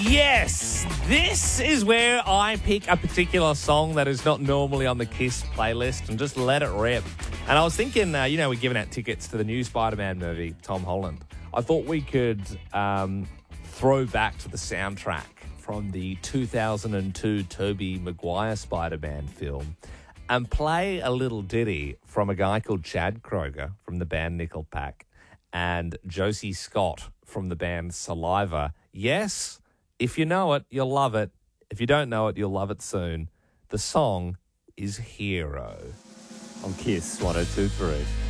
Yes, this is where I pick a particular song that is not normally on the KISS playlist and just let it rip. And I was thinking, we're giving out tickets to the new Spider-Man movie, Tom Holland. I thought we could throw back to the soundtrack from the 2002 Tobey Maguire Spider-Man film and play a little ditty from a guy called Chad Kroeger from the band Nickelback and Josie Scott from the band Saliva. Yes, if you know it, you'll love it. If you don't know it, you'll love it soon. The song is Hero. On KISS 102.3.